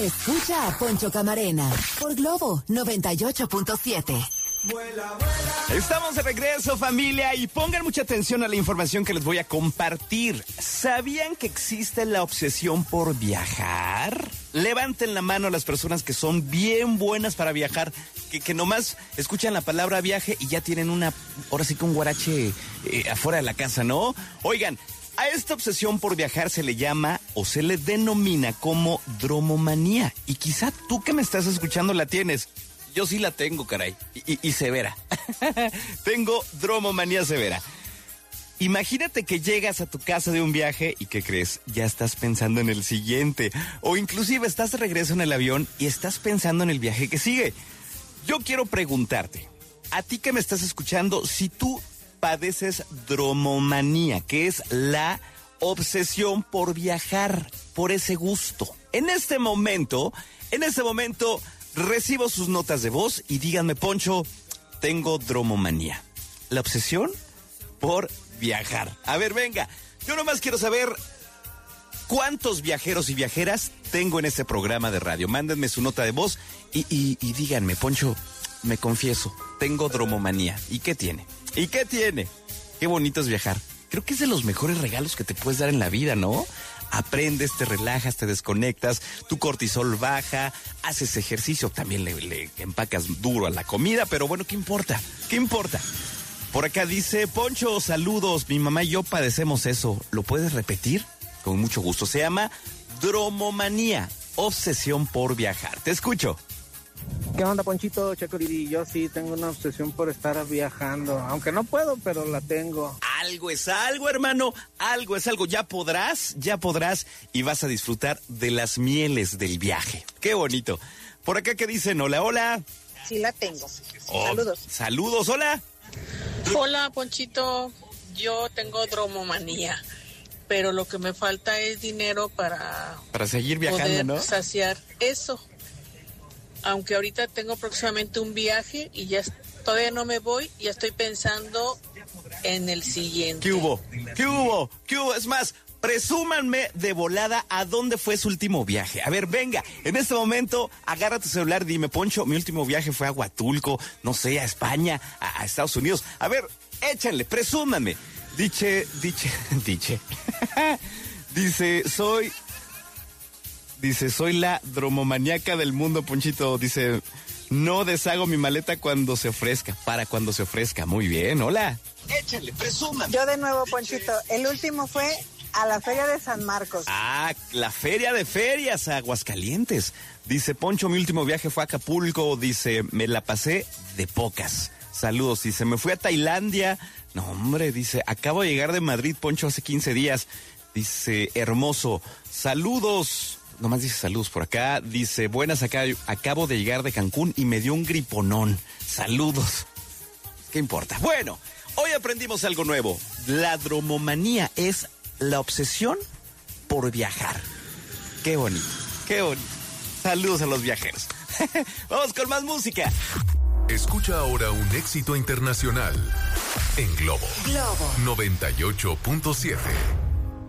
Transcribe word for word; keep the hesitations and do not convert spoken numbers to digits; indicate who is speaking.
Speaker 1: Escucha a Poncho Camarena por Globo noventa y ocho punto siete.
Speaker 2: Vuela, vuela. Estamos de regreso, familia, y pongan mucha atención a la información que les voy a compartir. ¿Sabían que existe la obsesión por viajar? Levanten la mano a las personas que son bien buenas para viajar, que, que nomás escuchan la palabra viaje y ya tienen una, ahora sí que un guarache eh, afuera de la casa, ¿no? Oigan, a esta obsesión por viajar se le llama o se le denomina como dromomanía. Y quizá tú que me estás escuchando la tienes. Yo sí la tengo, caray. Y, y, y severa. Tengo dromomanía severa. Imagínate que llegas a tu casa de un viaje y ¿qué crees? Ya estás pensando en el siguiente. O inclusive estás de regreso en el avión y estás pensando en el viaje que sigue. Yo quiero preguntarte, a ti que me estás escuchando, si tú padeces dromomanía, que es la obsesión por viajar, por ese gusto. En este momento, en este momento, recibo sus notas de voz y díganme, Poncho, tengo dromomanía. La obsesión por viajar. A ver, venga, yo nomás quiero saber cuántos viajeros y viajeras tengo en este programa de radio. Mándenme su nota de voz y, y, y díganme, Poncho, me confieso, tengo dromomanía. ¿Y qué tiene? ¿Y qué tiene? Qué bonito es viajar. Creo que es de los mejores regalos que te puedes dar en la vida, ¿no? Aprendes, te relajas, te desconectas, tu cortisol baja, haces ejercicio, también le, le empacas duro a la comida, pero bueno, ¿qué importa? ¿Qué importa? Por acá dice, Poncho, saludos, mi mamá y yo padecemos eso. ¿Lo puedes repetir? Con mucho gusto. Se llama dromomanía, obsesión por viajar. Te escucho.
Speaker 3: ¿Qué onda, Ponchito? Chacoriri, yo sí tengo una obsesión por estar viajando, aunque no puedo, pero la tengo.
Speaker 2: Algo es algo, hermano, algo es algo. Ya podrás, ya podrás y vas a disfrutar de las mieles del viaje. Qué bonito. Por acá que dicen, hola, hola.
Speaker 4: Sí la tengo.
Speaker 2: Oh,
Speaker 4: saludos.
Speaker 2: Saludos, hola.
Speaker 5: Hola, Ponchito, yo tengo dromomanía, pero lo que me falta es dinero para...
Speaker 2: Para seguir viajando,
Speaker 5: poder
Speaker 2: ¿no?
Speaker 5: saciar eso. Aunque ahorita tengo próximamente un viaje y ya todavía no me voy, ya estoy pensando en el siguiente.
Speaker 2: ¿Qué hubo? ¿Qué hubo? ¿Qué hubo? Es más, presúmanme de volada a dónde fue su último viaje. A ver, venga, en este momento, agarra tu celular, dime, Poncho, mi último viaje fue a Huatulco, no sé, a España, a, a Estados Unidos. A ver, échenle, presúmanme. Dice, dice, dice, dice, soy... Dice, soy la dromomaníaca del mundo, Ponchito. Dice, no deshago mi maleta cuando se ofrezca, para cuando se ofrezca. Muy bien, hola. Échale, presuma.
Speaker 4: Yo de nuevo, Ponchito. El último fue a la Feria de San Marcos.
Speaker 2: Ah, la Feria de Ferias, Aguascalientes. Dice, Poncho, mi último viaje fue a Acapulco. Dice, me la pasé de pocas. Saludos. Dice, me fui a Tailandia. No, hombre, dice, acabo de llegar de Madrid, Poncho, hace quince días. Dice, hermoso. Saludos. Nomás dice saludos por acá. Dice, buenas, acá, acabo de llegar de Cancún y me dio un griponón. Saludos. ¿Qué importa? Bueno, hoy aprendimos algo nuevo. La dromomanía es la obsesión por viajar. Qué bonito, qué bonito. Saludos a los viajeros. Vamos con más música.
Speaker 6: Escucha ahora un éxito internacional en Globo.
Speaker 1: Globo
Speaker 6: noventa y ocho punto siete.